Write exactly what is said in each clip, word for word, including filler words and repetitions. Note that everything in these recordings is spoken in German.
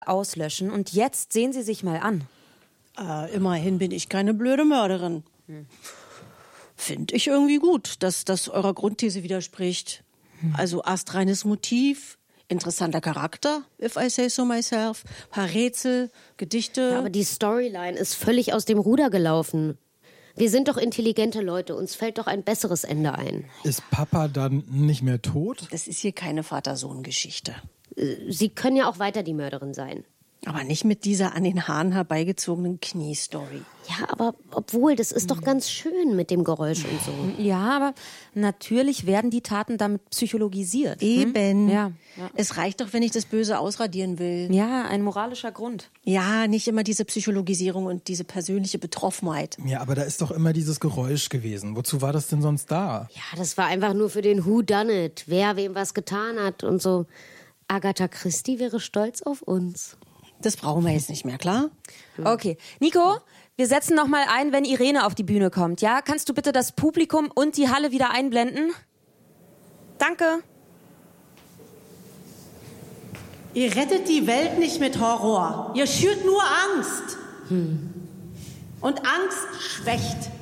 auslöschen und jetzt sehen Sie sich mal an. Äh, immerhin bin ich keine blöde Mörderin. Hm. Finde ich irgendwie gut, dass das eurer Grundthese widerspricht. Hm. Also astreines Motiv, interessanter Charakter, if I say so myself, paar Rätsel, Gedichte. Ja, aber die Storyline ist völlig aus dem Ruder gelaufen. Wir sind doch intelligente Leute, uns fällt doch ein besseres Ende ein. Ist Papa dann nicht mehr tot? Das ist hier keine Vater-Sohn-Geschichte. Sie können ja auch weiter die Mörderin sein. Aber nicht mit dieser an den Haaren herbeigezogenen Knie-Story. Ja, aber obwohl, das ist doch ganz schön mit dem Geräusch und so. Ja, aber natürlich werden die Taten damit psychologisiert. Eben. Hm? Ja, ja. Es reicht doch, wenn ich das Böse ausradieren will. Ja, ein moralischer Grund. Ja, nicht immer diese Psychologisierung und diese persönliche Betroffenheit. Ja, aber da ist doch immer dieses Geräusch gewesen. Wozu war das denn sonst da? Ja, das war einfach nur für den Whodunit, wer wem was getan hat und so. Agatha Christie wäre stolz auf uns. Das brauchen wir jetzt nicht mehr, klar? Okay. Nico, wir setzen noch mal ein, wenn Irene auf die Bühne kommt, ja? Kannst du bitte das Publikum und die Halle wieder einblenden? Danke. Ihr rettet die Welt nicht mit Horror. Ihr schürt nur Angst. Hm. Und Angst schwächt.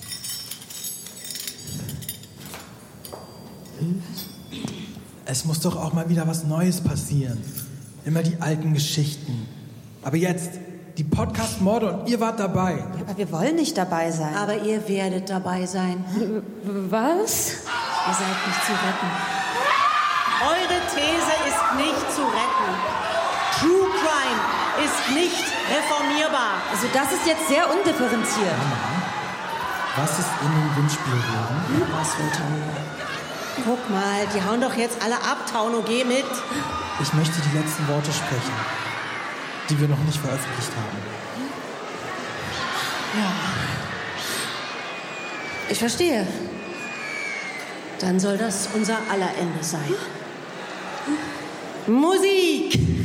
Hm. Es muss doch auch mal wieder was Neues passieren. Immer die alten Geschichten. Aber jetzt, die Podcast-Morde und ihr wart dabei. Ja, aber wir wollen nicht dabei sein. Aber ihr werdet dabei sein. Was? Ihr seid nicht zu retten. Eure These ist nicht zu retten. True Crime ist nicht reformierbar. Also das ist jetzt sehr undifferenziert. Mama, was ist in den Windspielröhren? Hm? Was für ein Tauno. Guck mal, die hauen doch jetzt alle ab, Tauno, geh mit. Ich möchte die letzten Worte sprechen, die wir noch nicht veröffentlicht haben. Ja. Ich verstehe. Dann soll das unser aller Ende sein. Musik!